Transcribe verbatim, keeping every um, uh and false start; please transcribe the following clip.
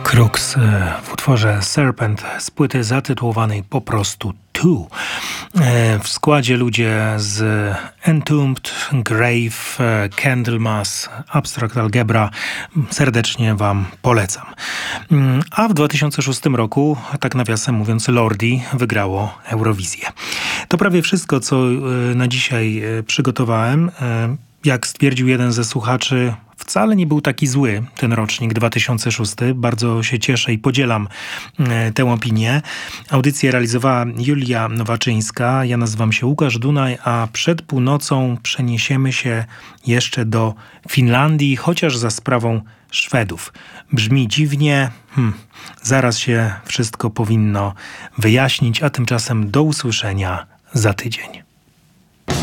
Crux w utworze Serpent z płyty zatytułowanej po prostu Two. W składzie ludzie z Entombed, Grave, Candlemas, Abstract Algebra. Serdecznie Wam polecam. A w dwa tysiące szóstym roku, tak nawiasem mówiąc, Lordi wygrało Eurowizję. To prawie wszystko, co na dzisiaj przygotowałem. Jak stwierdził jeden ze słuchaczy, wcale nie był taki zły ten rocznik dwa tysiące szósty. Bardzo się cieszę i podzielam e, tę opinię. Audycję realizowała Julia Nowaczyńska. Ja nazywam się Łukasz Dunaj, a przed północą przeniesiemy się jeszcze do Finlandii, chociaż za sprawą Szwedów. Brzmi dziwnie. Hm, zaraz się wszystko powinno wyjaśnić, a tymczasem do usłyszenia za tydzień.